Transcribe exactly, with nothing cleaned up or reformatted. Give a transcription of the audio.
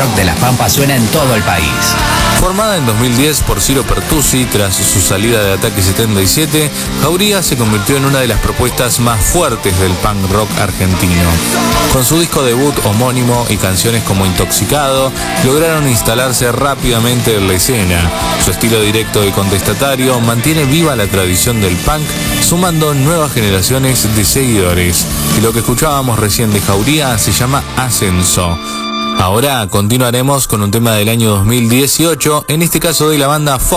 rock de La Pampa suena en todo el país. Formada en dos mil diez por Ciro Pertusi tras su salida de Ataque setenta y siete, Jauría se convirtió en una de las propuestas más fuertes del punk rock argentino. Con su disco debut homónimo y canciones como Intoxicado, lograron instalarse rápidamente en la escena. Su estilo directo y contestatario mantiene viva la tradición del punk, sumando nuevas generaciones de seguidores. Y lo que escuchábamos recién de Jauría se llama Ascenso. Ahora continuaremos con un tema del año dos mil dieciocho, en este caso de la banda